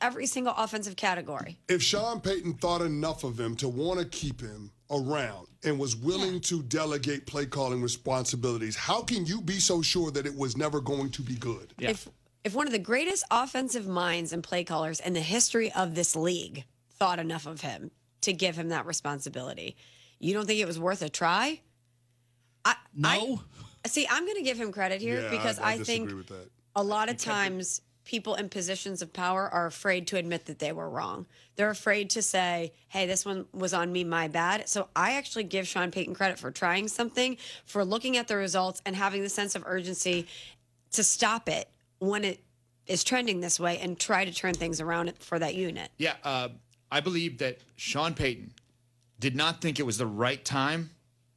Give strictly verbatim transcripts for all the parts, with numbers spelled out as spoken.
every single offensive category. If Sean Payton thought enough of him to want to keep him around and was willing yeah. to delegate play calling responsibilities, how can you be so sure that it was never going to be good? Yeah. If if one of the greatest offensive minds and play callers in the history of this league thought enough of him to give him that responsibility, you don't think it was worth a try? I, no. I, see, I'm going to give him credit here yeah, because I, I, I think with that. a lot of times people in positions of power are afraid to admit that they were wrong. They're afraid to say, hey, this one was on me, my bad. So I actually give Sean Payton credit for trying something, for looking at the results and having the sense of urgency to stop it when it is trending this way and try to turn things around for that unit. Yeah, uh, I believe that Sean Payton did not think it was the right time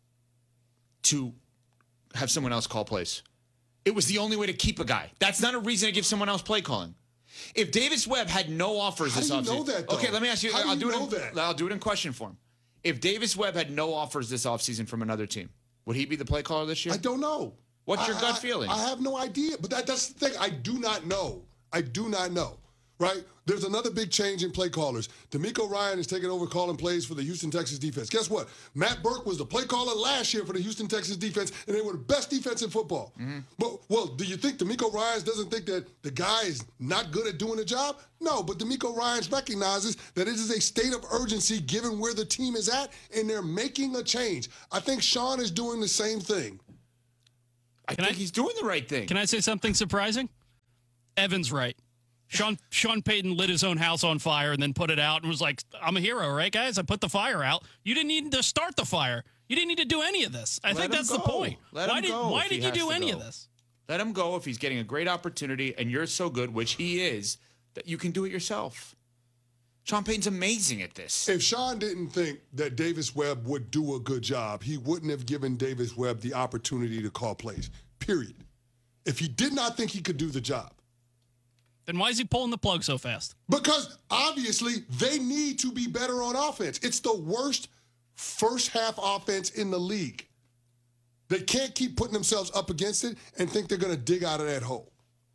to have someone else call plays. It was the only way to keep a guy. That's not a reason to give someone else play calling. If Davis Webb had no offers How this do you offseason, know that, though? Okay, let me ask you. How do I'll you do know it. In, that? I'll do it in question form. If Davis Webb had no offers this offseason from another team, would he be the play caller this year? I don't know. What's your I, gut I, feeling? I have no idea. But that, that's the thing. I do not know. I do not know. Right? There's another big change in play callers. D'Amico Ryan is taking over calling plays for the Houston Texans defense. Guess what? Matt Burke was the play caller last year for the Houston Texans defense, and they were the best defense in football. Mm-hmm. But, well, do you think D'Amico Ryans doesn't think that the guy is not good at doing the job? No, but D'Amico Ryans recognizes that it is a state of urgency given where the team is at, and they're making a change. I think Sean is doing the same thing. I Can think I, he's doing the right thing. Can I say something surprising? Evan's right. Sean Sean Payton lit his own house on fire and then put it out and was like, I'm a hero, right, guys? I put the fire out. You didn't need to start the fire. You didn't need to do any of this. I Let think that's go. the point. Let why him did, go why if did he you has do to any go. of this? Let him go if he's getting a great opportunity and you're so good, which he is, that you can do it yourself. Sean Payton's amazing at this. If Sean didn't think that Davis Webb would do a good job, he wouldn't have given Davis Webb the opportunity to call plays, period. If he did not think he could do the job. Then why is he pulling the plug so fast? Because obviously they need to be better on offense. It's the worst first half offense in the league. They can't keep putting themselves up against it and think they're going to dig out of that hole.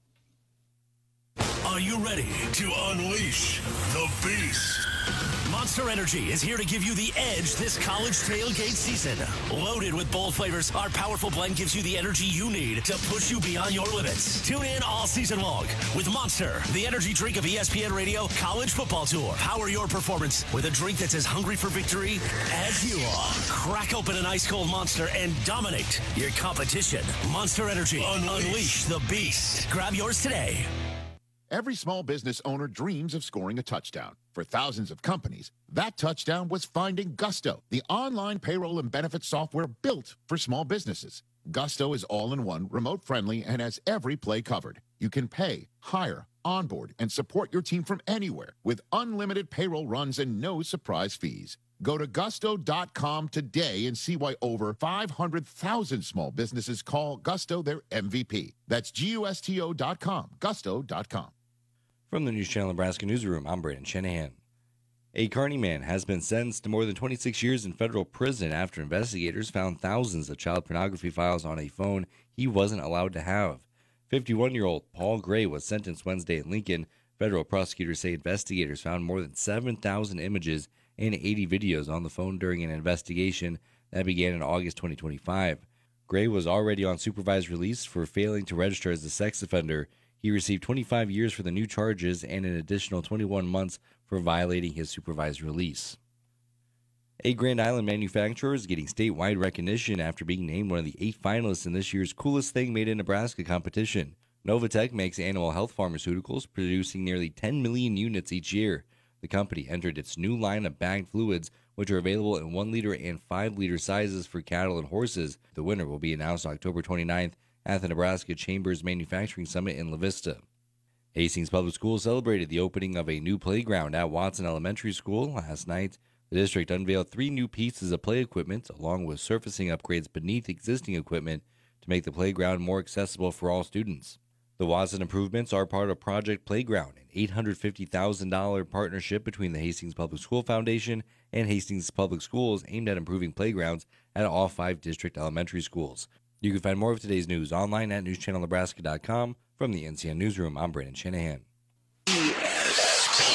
Are you ready to unleash the beast? Monster Energy is here to give you the edge this college tailgate season. Loaded with bold flavors, our powerful blend gives you the energy you need to push you beyond your limits. Tune in all season long with Monster, the energy drink of E S P N Radio College Football Tour. Power your performance with a drink that's as hungry for victory as you are. Crack open an ice cold Monster and dominate your competition. Monster Energy. Unleash, Unleash the beast. Grab yours today. Every small business owner dreams of scoring a touchdown. For thousands of companies, that touchdown was finding Gusto, the online payroll and benefits software built for small businesses. Gusto is all-in-one, remote-friendly, and has every play covered. You can pay, hire, onboard, and support your team from anywhere with unlimited payroll runs and no surprise fees. Go to gusto dot com today and see why over five hundred thousand small businesses call Gusto their M V P. That's G U S T O dot com, gusto dot com. From the News Channel Nebraska Newsroom, I'm Brandon Shanahan. A Kearney man has been sentenced to more than twenty-six years in federal prison after investigators found thousands of child pornography files on a phone he wasn't allowed to have. fifty-one-year-old Paul Gray was sentenced Wednesday in Lincoln. Federal prosecutors say investigators found more than seven thousand images and eighty videos on the phone during an investigation that began in August twenty twenty-five. Gray was already on supervised release for failing to register as a sex offender. He received twenty-five years for the new charges and an additional twenty-one months for violating his supervised release. A Grand Island manufacturer is getting statewide recognition after being named one of the eight finalists in this year's Coolest Thing Made in Nebraska competition. Novatech makes animal health pharmaceuticals, producing nearly ten million units each year. The company entered its new line of bagged fluids, which are available in one liter and five liter sizes for cattle and horses. The winner will be announced October twenty-ninth at the Nebraska Chambers Manufacturing Summit in La Vista. Hastings Public Schools celebrated the opening of a new playground at Watson Elementary School last night. The district unveiled three new pieces of play equipment, along with surfacing upgrades beneath existing equipment to make the playground more accessible for all students. The Watson improvements are part of Project Playground, an eight hundred fifty thousand dollars partnership between the Hastings Public School Foundation and Hastings Public Schools aimed at improving playgrounds at all five district elementary schools. You can find more of today's news online at news channel nebraska dot com. From the N C N Newsroom, I'm Brandon Shanahan. E S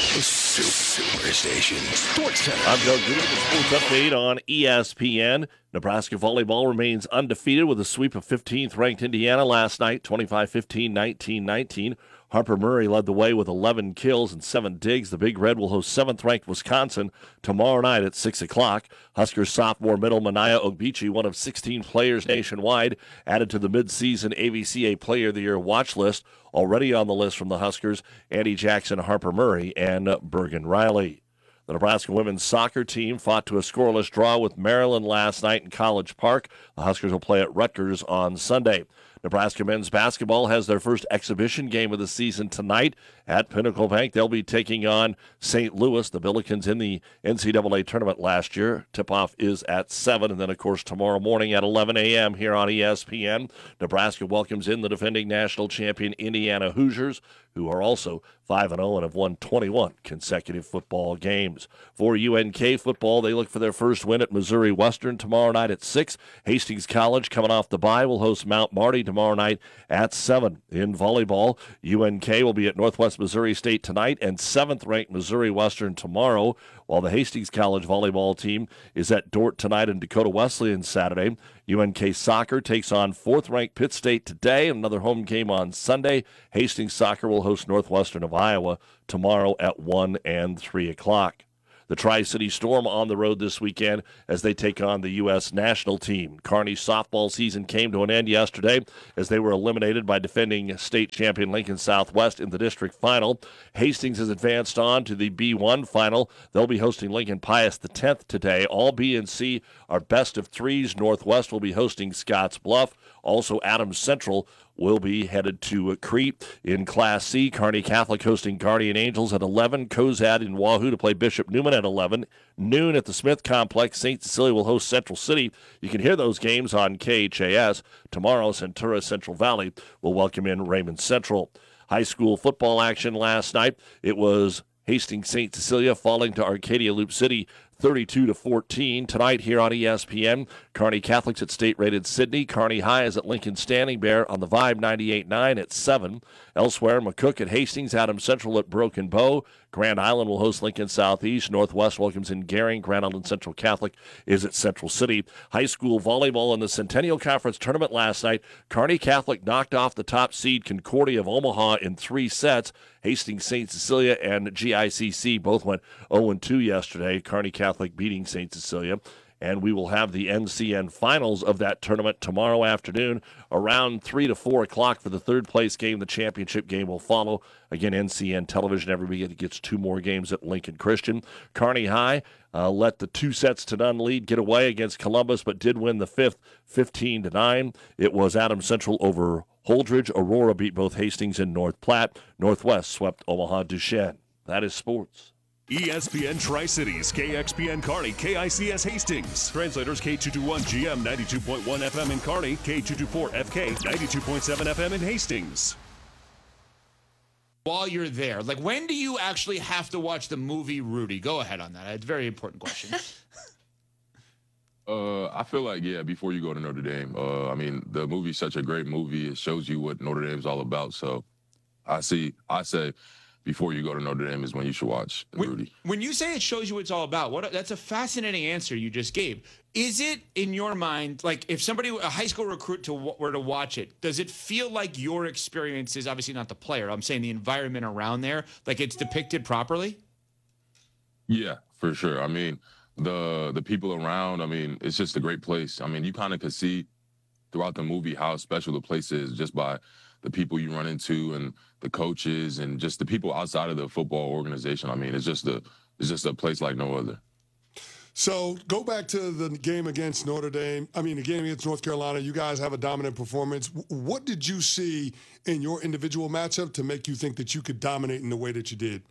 Superstation Sports Center. I'm Doug Goodman with the Sports Update on E S P N. Nebraska volleyball remains undefeated with a sweep of fifteenth-ranked Indiana last night, twenty-five fifteen, nineteen nineteen. Harper Murray led the way with eleven kills and seven digs. The Big Red will host seventh-ranked Wisconsin tomorrow night at six o'clock. Huskers sophomore middle Manaya Ogbechi, one of sixteen players nationwide, added to the midseason A V C A Player of the Year watch list. Already on the list from the Huskers, Andy Jackson, Harper Murray, and Bergen Riley. The Nebraska women's soccer team fought to a scoreless draw with Maryland last night in College Park. The Huskers will play at Rutgers on Sunday. Nebraska men's basketball has their first exhibition game of the season tonight at Pinnacle Bank. They'll be taking on Saint Louis, the Billikens in the N C double A tournament last year. Tip-off is at seven, and then, of course, tomorrow morning at eleven a.m. here on E S P N. Nebraska welcomes in the defending national champion Indiana Hoosiers, who are also five and oh and have won twenty-one consecutive football games. For U N K football, they look for their first win at Missouri Western tomorrow night at six. Hastings College, coming off the bye, will host Mount Marty tomorrow night at seven. In volleyball, U N K will be at Northwest Missouri State tonight and seventh-ranked Missouri Western tomorrow, while the Hastings College volleyball team is at Dordt tonight and Dakota Wesleyan Saturday. U N K soccer takes on fourth-ranked Pitt State today, another home game on Sunday. Hastings soccer will host Northwestern of Iowa tomorrow at one and three o'clock. The Tri-City Storm on the road this weekend as they take on the U S national team. Kearney's softball season came to an end yesterday as they were eliminated by defending state champion Lincoln Southwest in the district final. Hastings has advanced on to the B one final. They'll be hosting Lincoln Pius the tenth today. All B and C are best of threes. Northwest will be hosting Scotts Bluff. Also, Adams Central will be headed to Crete. In Class C, Kearney Catholic hosting Guardian Angels at eleven. Cozad in Wahoo to play Bishop Newman at eleven. Noon at the Smith Complex, Saint Cecilia will host Central City. You can hear those games on K H A S. Tomorrow, Centura Central Valley will welcome in Raymond Central. High school football action last night. It was Hastings Saint Cecilia falling to Arcadia Loop City thirty-two to fourteen. Tonight here on E S P N, Kearney Catholics at state-rated Sydney. Kearney High is at Lincoln Standing Bear on the Vibe ninety-eight nine at seven. Elsewhere, McCook at Hastings, Adams Central at Broken Bow. Grand Island will host Lincoln Southeast. Northwest welcomes in Gering. Grand Island Central Catholic is at Central City. High school volleyball in the Centennial Conference tournament last night. Kearney Catholic knocked off the top seed Concordia of Omaha in three sets. Hastings, Saint Cecilia, and G I C C both went oh and two yesterday. Kearney Catholic beating Saint Cecilia. And we will have the N C N finals of that tournament tomorrow afternoon around three to four o'clock for the third place game. The championship game will follow. Again, N C N television. Everybody gets two more games at Lincoln Christian. Kearney High uh, let the two sets to none lead get away against Columbus, but did win the fifth fifteen to nine. It was Adams Central over Holdridge. Aurora beat both Hastings and North Platte. Northwest swept Omaha Duchesne. That is sports. E S P N Tri-Cities, K X P N Kearney, K I C S Hastings. Translators K two twenty-one G M ninety-two point one F M in Kearney, K two twenty-four F K ninety-two point seven F M in Hastings. While you're there, like, when do you actually have to watch the movie Rudy? Go ahead on that. It's a very important question. Uh, I feel like, yeah, before you go to Notre Dame. Uh, I mean, the movie's such a great movie. It shows you what Notre Dame's all about. So I see, I say, before you go to Notre Dame is when you should watch when, Rudy. When you say it shows you what it's all about, what that's a fascinating answer you just gave. Is it, in your mind, like, if somebody, a high school recruit to were to watch it, does it feel like your experience is, obviously not the player, I'm saying the environment around there, like it's depicted properly? Yeah, for sure. I mean, the the people around, I mean, it's just a great place. I mean, you kind of could see throughout the movie how special the place is just by the people you run into and the coaches and just the people outside of the football organization. I mean, it's just a it's just a place like no other. So go back to the game against Notre Dame. I mean, the game against North Carolina. You guys have a dominant performance. What did you see in your individual matchup to make you think that you could dominate in the way that you did?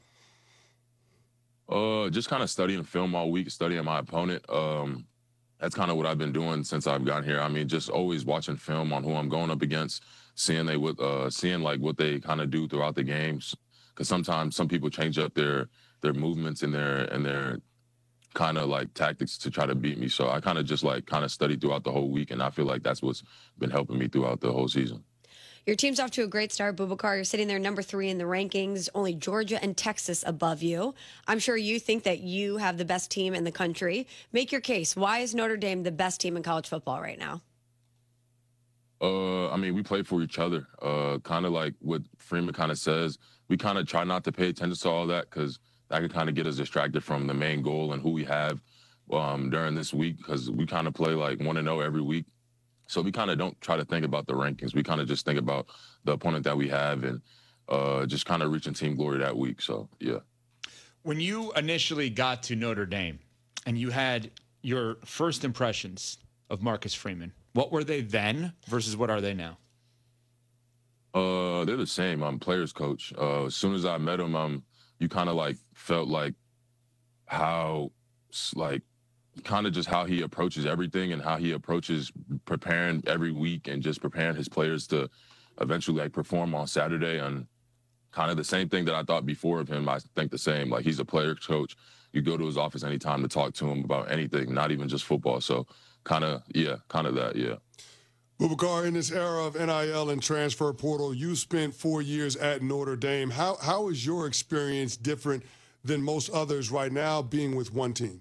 Uh, just kind of studying film all week, studying my opponent. Um, that's kind of what I've been doing since I've gotten here. I mean, just always watching film on who I'm going up against, seeing they what uh seeing like what they kind of do throughout the games. Because sometimes some people change up their their movements and their and their kind of like tactics to try to beat me. So I kind of just like kind of studied throughout the whole week, and I feel like that's what's been helping me throughout the whole season. Your team's off to a great start, Boubacar. You're sitting there number three in the rankings, only Georgia and Texas above you. I'm sure you think that you have the best team in the country. Make your case. Why is Notre Dame the best team in college football right now? Uh, I mean, we play for each other. Uh, kind of like what Freeman kind of says. We kind of try not to pay attention to all that because that could kind of get us distracted from the main goal and who we have um, during this week because we kind of play like one and zero every week. So we kind of don't try to think about the rankings. We kind of just think about the opponent that we have and uh, just kind of reaching team glory that week. So, yeah. When you initially got to Notre Dame and you had your first impressions of Marcus Freeman, what were they then versus what are they now? Uh, they're the same. I'm players coach. Uh, as soon as I met him, um, you kind of like felt like how like kind of just how he approaches everything and how he approaches preparing every week and just preparing his players to eventually like perform on Saturday. And kind of the same thing that I thought before of him. I think the same. Like he's a players coach. You go to his office anytime to talk to him about anything, not even just football. So kind of yeah, kind of that yeah. Boubacar, in this era of N I L and transfer portal, you spent four years at Notre Dame. How how is your experience different than most others right now being with one team?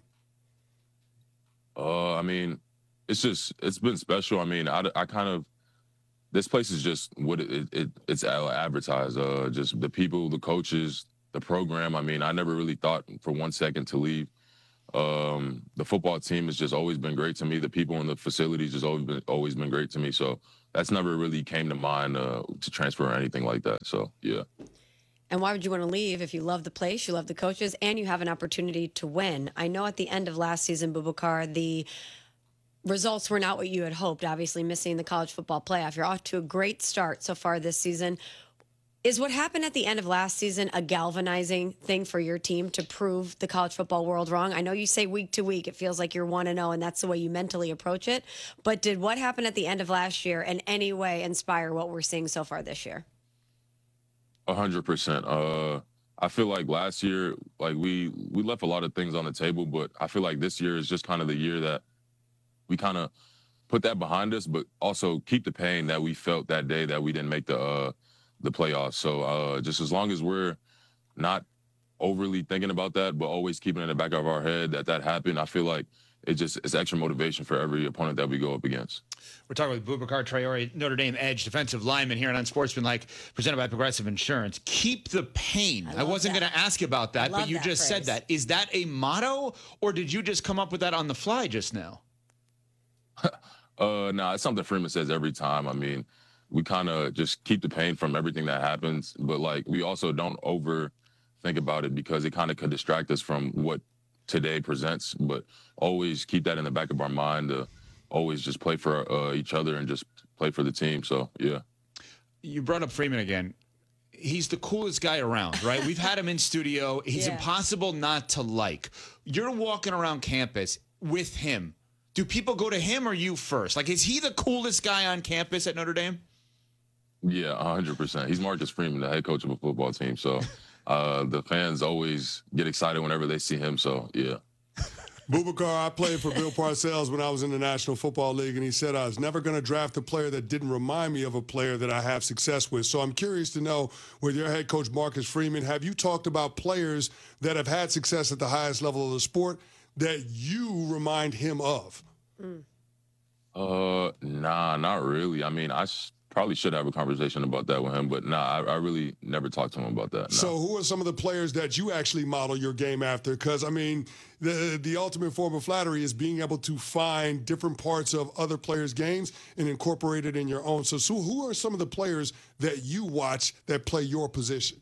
Uh, I mean, it's just it's been special. I mean, I, I kind of this place is just what it, it, it it's advertised. Uh, just the people, the coaches, the program. I mean, I never really thought for one second to leave. Um, the football team has just always been great to me. The people in the facilities has always been always been great to me. So that's never really came to mind uh, to transfer or anything like that. So yeah. And why would you want to leave if you love the place, you love the coaches, and you have an opportunity to win? I know at the end of last season, Boubacar, the results were not what you had hoped, obviously missing the college football playoff. You're off to a great start so far this season. Is what happened at the end of last season a galvanizing thing for your team to prove the college football world wrong? I know you say week to week, it feels like you're one and oh, and that's the way you mentally approach it. But did what happened at the end of last year in any way inspire what we're seeing so far this year? A hundred percent. Uh, I feel like last year, like we we left a lot of things on the table, but I feel like this year is just kind of the year that we kind of put that behind us, but also keep the pain that we felt that day that we didn't make the uh, the playoffs. So uh, just as long as we're not overly thinking about that, but always keeping in the back of our head that that happened, I feel like it just it's extra motivation for every opponent that we go up against. We're talking with Boubacar Traore, Notre Dame edge defensive lineman here on Unsportsmanlike, presented by Progressive Insurance. Keep the pain. I, I wasn't going to ask you about that, but you that just phrase. said that. Is that a motto, or did you just come up with that on the fly just now? uh, no, nah, it's something Freeman says every time. I mean, we kind of just keep the pain from everything that happens, but like we also don't over think about it because it kind of could distract us from what today presents, but always keep that in the back of our mind to always just play for uh, each other and just play for the team. So, yeah. You brought up Freeman again. He's the coolest guy around, right? We've had him in studio. He's Yeah. impossible not to like. You're walking around campus with him. Do people go to him or you first? Like, is he the coolest guy on campus at Notre Dame? Yeah, one hundred percent. He's Marcus Freeman, the head coach of a football team. So uh, the fans always get excited whenever they see him. So, yeah. Boubacar, I played for Bill Parcells when I was in the National Football League, and he said I was never going to draft a player that didn't remind me of a player that I have success with. So I'm curious to know, with your head coach, Marcus Freeman, have you talked about players that have had success at the highest level of the sport that you remind him of? Mm. Uh, nah, not really. I mean, I sh- probably should have a conversation about that with him, but nah, I, I really never talked to him about that. No. So who are some of the players that you actually model your game after? Because, I mean, the the ultimate form of flattery is being able to find different parts of other players' games and incorporate it in your own. So, so who are some of the players that you watch that play your position?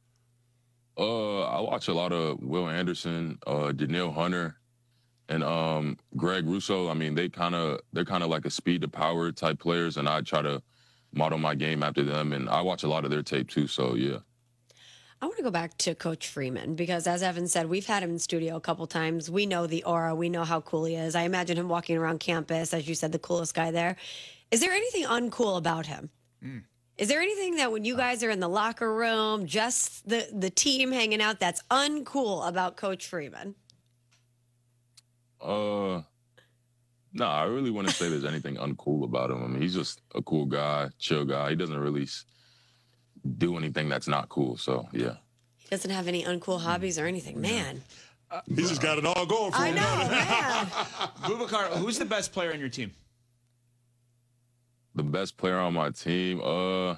Uh, I watch a lot of Will Anderson, uh, Danielle Hunter, and um, Greg Russo. I mean, they kind of they're kind of like a speed to power type players, and I try to model my game after them. And I watch a lot of their tape too. So yeah. I want to go back to Coach Freeman because, as Evan said, we've had him in studio a couple times. We know the aura. We know how cool he is. I imagine him walking around campus, as you said, the coolest guy there. Is there anything uncool about him? Mm. Is there anything that when you guys are in the locker room, just the, the team hanging out, that's uncool about Coach Freeman? Uh, No, I really wouldn't say there's anything uncool about him. I mean, he's just a cool guy, chill guy. He doesn't really s- do anything that's not cool. So, yeah. He doesn't have any uncool hobbies or anything. Man. He just got it all going for I him. know, man. Boubacar, who's the best player on your team? The best player on my team, uh,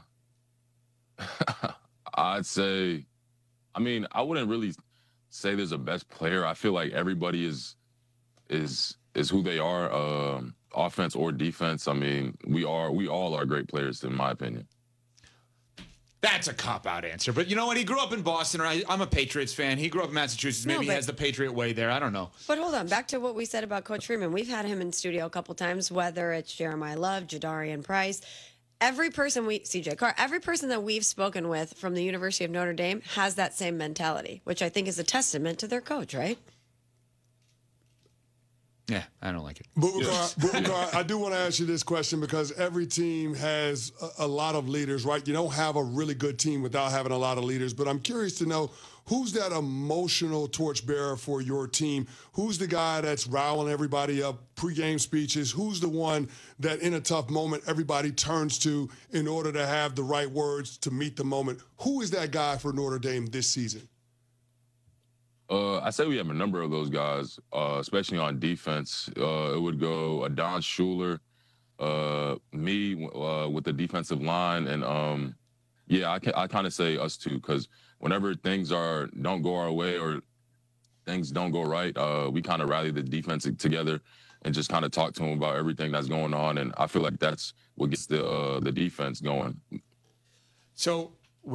I'd say, I mean, I wouldn't really say there's a best player. I feel like everybody is is is who they are, um, offense or defense. I mean, we are we all are great players, in my opinion. That's a cop-out answer. But you know what? He grew up in Boston, or I, I'm a Patriots fan. He grew up in Massachusetts. No, Maybe he but- has the Patriot way there. I don't know. But hold on, back to what we said about Coach Freeman. We've had him in studio a couple times, whether it's Jeremiah Love, Jadarian Price. Every person we, C J Carr, every person that we've spoken with from the University of Notre Dame has that same mentality, which I think is a testament to their coach, right? Yeah, I don't like it. Boubacar, Boubacar, I do want to ask you this question because every team has a, a lot of leaders, right? You don't have a really good team without having a lot of leaders, but I'm curious to know who's that emotional torchbearer for your team? Who's the guy that's riling everybody up, pregame speeches? Who's the one that in a tough moment everybody turns to in order to have the right words to meet the moment? Who is that guy for Notre Dame this season? Uh, I say we have a number of those guys, uh, especially on defense. Uh, it would go Adon Schuler, uh, me uh, with the defensive line, and um, yeah, I can, I kind of say us too, because whenever things are don't go our way or things don't go right, uh, we kind of rally the defense together and just kind of talk to them about everything that's going on, and I feel like that's what gets the uh, the defense going. So